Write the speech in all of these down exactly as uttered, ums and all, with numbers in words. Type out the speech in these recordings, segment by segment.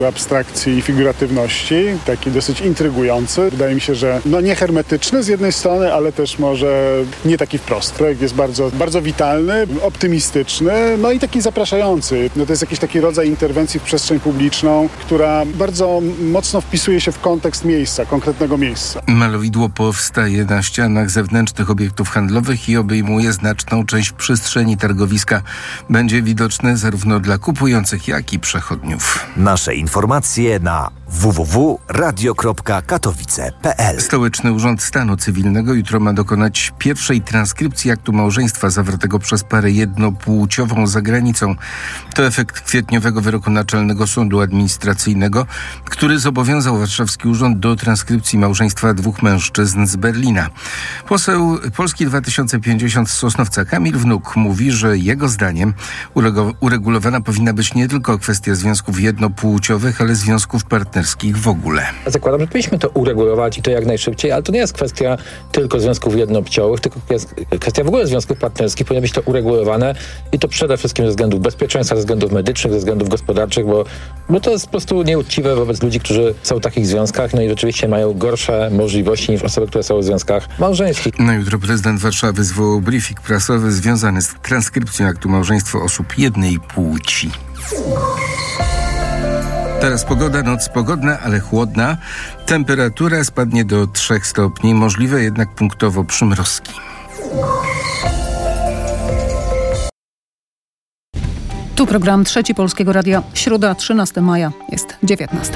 abstrakcji i figuratywności, taki dosyć intrygujący. Wydaje mi się, że no nie hermetyczny z jednej strony, ale też może nie taki wprost. Projekt jest bardzo, bardzo witalny, optymistyczny, no i taki zapraszający. No to jest jakiś taki rodzaj interwencji w przestrzeń publiczną, która bardzo mocno wpisuje się w kontekst miejsca, konkretnego miejsca. Malowidło powstaje na ścianach zewnętrznych obiektów handlowych i obejmuje znaczną część przestrzeni targowiska. Będzie widoczne zarówno dla kupujących, jak i przechodniów. Nasze informacje na w w w kropka radio kropka katowice kropka p l. Stołeczny Urząd Stanu Cywilnego jutro ma dokonać pierwszej transkrypcji aktu małżeństwa zawartego przez parę jednopłciową za granicą. To efekt kwietniowego wyroku Naczelnego Sądu Administracyjnego, który zobowiązał warszawski urząd do transkrypcji małżeństwa dwóch mężczyzn z Berlina. Poseł Polski dwa tysiące pięćdziesiąt z Sosnowca Kamil Wnuk mówi, że jego zdaniem urego- uregulowana powinna być nie tylko kwestia związków jednopłciowych, ale związków partnerskich w ogóle. Zakładam, że powinniśmy to uregulować i to jak najszybciej, ale to nie jest kwestia tylko związków jednopłciowych, tylko jest kwestia w ogóle związków partnerskich. Powinno być to uregulowane i to przede wszystkim ze względów bezpieczeństwa, ze względów medycznych, ze względów gospodarczych, bo, bo to jest po prostu nieuczciwe wobec ludzi, którzy są w takich związkach, no i rzeczywiście mają gorsze możliwości niż osoby, które są w związkach małżeńskich. No jutro prezydent Warszawy zwołał briefing prasowy związany z transkrypcją aktu małżeństwa osób jednej płci. Teraz pogoda, noc pogodna, ale chłodna. Temperatura spadnie do trzech stopni, możliwe jednak punktowo przymrozki. Tu program Trzeci Polskiego Radia. Środa, trzynastego maja, jest dziewiętnasta.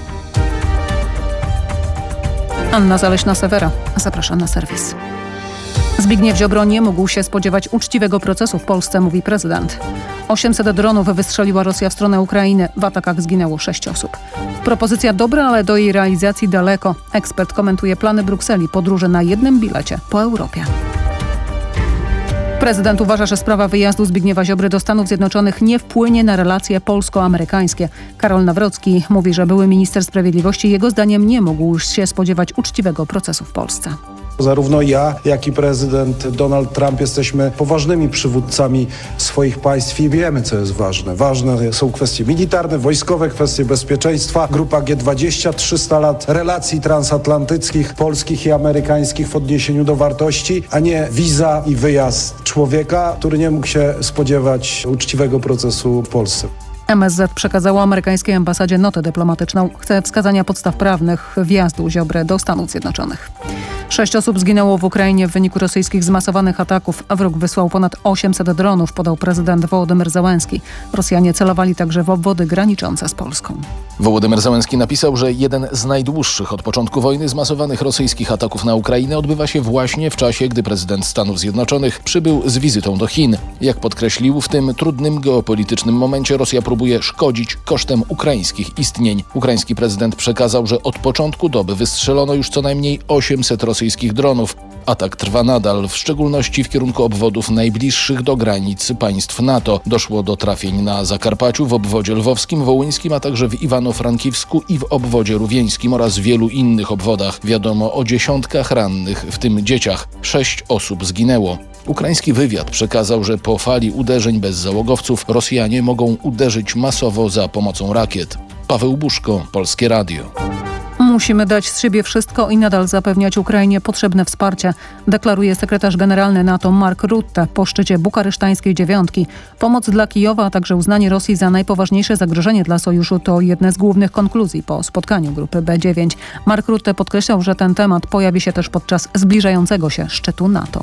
Anna Zaleśna-Sewera. Zapraszam na serwis. Zbigniew Ziobro nie mógł się spodziewać uczciwego procesu w Polsce, mówi prezydent. osiemset dronów wystrzeliła Rosja w stronę Ukrainy. W atakach zginęło sześć osób. Propozycja dobra, ale do jej realizacji daleko. Ekspert komentuje plany Brukseli, podróże na jednym bilecie po Europie. Prezydent uważa, że sprawa wyjazdu Zbigniewa Ziobry do Stanów Zjednoczonych nie wpłynie na relacje polsko-amerykańskie. Karol Nawrocki mówi, że były minister sprawiedliwości jego zdaniem nie mógł się spodziewać uczciwego procesu w Polsce. Zarówno ja, jak i prezydent Donald Trump jesteśmy poważnymi przywódcami swoich państw i wiemy, co jest ważne. Ważne są kwestie militarne, wojskowe, kwestie bezpieczeństwa. Grupa G dwadzieścia, trzysta lat relacji transatlantyckich, polskich i amerykańskich w odniesieniu do wartości, a nie wiza i wyjazd człowieka, który nie mógł się spodziewać uczciwego procesu w Polsce. M S Z przekazało amerykańskiej ambasadzie notę dyplomatyczną. Chce wskazania podstaw prawnych wjazdu Ziobry do Stanów Zjednoczonych. Sześć osób zginęło w Ukrainie w wyniku rosyjskich zmasowanych ataków. Wróg wysłał ponad osiemset dronów, podał prezydent Wołodymyr Zełenski. Rosjanie celowali także w obwody graniczące z Polską. Wołodymyr Zełenski napisał, że jeden z najdłuższych od początku wojny zmasowanych rosyjskich ataków na Ukrainę odbywa się właśnie w czasie, gdy prezydent Stanów Zjednoczonych przybył z wizytą do Chin. Jak podkreślił, w tym trudnym geopolitycznym momencie Rosja próbuje szkodzić kosztem ukraińskich istnień. Ukraiński prezydent przekazał, że od początku doby wystrzelono już co najmniej osiemset rosyjskich dronów. Atak trwa nadal, w szczególności w kierunku obwodów najbliższych do granic państw NATO. Doszło do trafień na Zakarpaciu, w obwodzie lwowskim, wołyńskim, a także w Iwano-Frankiwsku i w obwodzie rówieńskim oraz wielu innych obwodach. Wiadomo o dziesiątkach rannych, w tym dzieciach. Sześć osób zginęło. Ukraiński wywiad przekazał, że po fali uderzeń bez załogowców Rosjanie mogą uderzyć masowo za pomocą rakiet. Paweł Buszko, Polskie Radio. Musimy dać z siebie wszystko i nadal zapewniać Ukrainie potrzebne wsparcie, deklaruje sekretarz generalny NATO Mark Rutte po szczycie bukaresztańskiej dziewiątki. Pomoc dla Kijowa, a także uznanie Rosji za najpoważniejsze zagrożenie dla sojuszu to jedne z głównych konkluzji po spotkaniu grupy B dziewięć. Mark Rutte podkreślał, że ten temat pojawi się też podczas zbliżającego się szczytu NATO.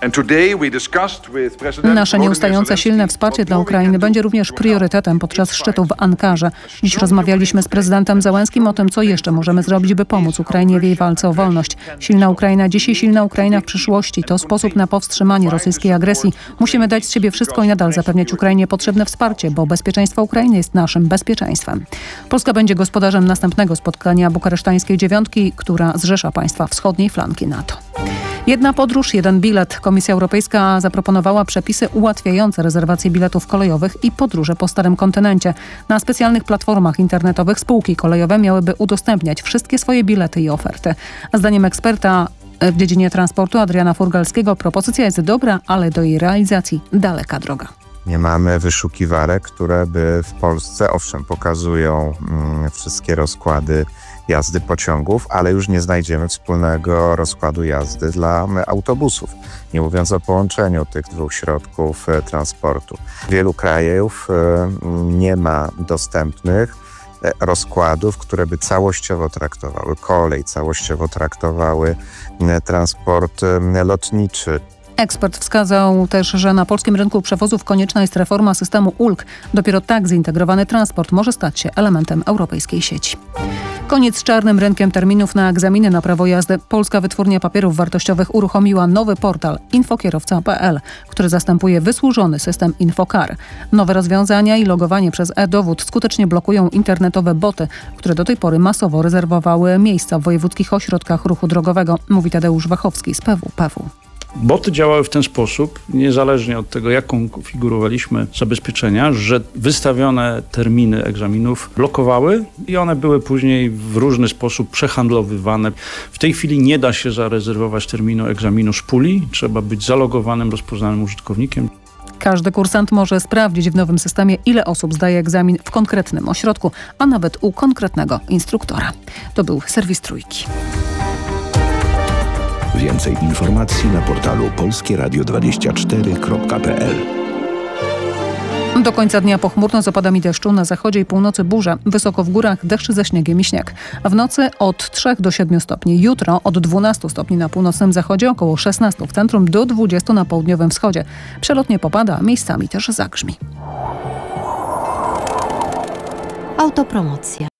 Nasze nieustające silne wsparcie dla Ukrainy będzie również priorytetem podczas szczytu w Ankarze. Dziś rozmawialiśmy z prezydentem Zełenskim o tym, co jeszcze możemy zrobić, by pomóc Ukrainie w jej walce o wolność. Silna Ukraina dziś i silna Ukraina w przyszłości to sposób na powstrzymanie rosyjskiej agresji. Musimy dać z siebie wszystko i nadal zapewniać Ukrainie potrzebne wsparcie, bo bezpieczeństwo Ukrainy jest naszym bezpieczeństwem. Polska będzie gospodarzem następnego spotkania bukaresztańskiej dziewiątki, która zrzesza państwa wschodniej flanki NATO. Jedna podróż, jeden bilet. Komisja Europejska zaproponowała przepisy ułatwiające rezerwacje biletów kolejowych i podróże po Starym Kontynencie. Na specjalnych platformach internetowych spółki kolejowe miałyby udostępniać wszystkie swoje bilety i oferty. Zdaniem eksperta w dziedzinie transportu Adriana Furgalskiego propozycja jest dobra, ale do jej realizacji daleka droga. Nie mamy wyszukiwarek, które by w Polsce, owszem, pokazują mm, wszystkie rozkłady jazdy pociągów, ale już nie znajdziemy wspólnego rozkładu jazdy dla autobusów. Nie mówiąc o połączeniu tych dwóch środków e, transportu. Wielu krajów e, nie ma dostępnych e, rozkładów, które by całościowo traktowały kolej, całościowo traktowały e, transport e, lotniczy. Ekspert wskazał też, że na polskim rynku przewozów konieczna jest reforma systemu ulg. Dopiero tak zintegrowany transport może stać się elementem europejskiej sieci. Koniec z czarnym rynkiem terminów na egzaminy na prawo jazdy. Polska Wytwórnia Papierów Wartościowych uruchomiła nowy portal infokierowca kropka p l, który zastępuje wysłużony system Infokar. Nowe rozwiązania i logowanie przez e-dowód skutecznie blokują internetowe boty, które do tej pory masowo rezerwowały miejsca w wojewódzkich ośrodkach ruchu drogowego, mówi Tadeusz Wachowski z P W P W. Boty działały w ten sposób, niezależnie od tego, jak konfigurowaliśmy zabezpieczenia, że wystawione terminy egzaminów blokowały i one były później w różny sposób przehandlowywane. W tej chwili nie da się zarezerwować terminu egzaminu z puli, trzeba być zalogowanym, rozpoznanym użytkownikiem. Każdy kursant może sprawdzić w nowym systemie, ile osób zdaje egzamin w konkretnym ośrodku, a nawet u konkretnego instruktora. To był serwis Trójki. Więcej informacji na portalu polskie radio dwadzieścia cztery kropka p l. Do końca dnia pochmurno z opadami deszczu, na zachodzie i północy burze. Wysoko w górach deszcz ze śniegiem i śnieg. W nocy od trzech do siedmiu stopni. Jutro od dwunastu stopni na północnym zachodzie, około szesnastu w centrum, do dwudziestu na południowym wschodzie. Przelotnie popada, miejscami też zagrzmi. Autopromocja.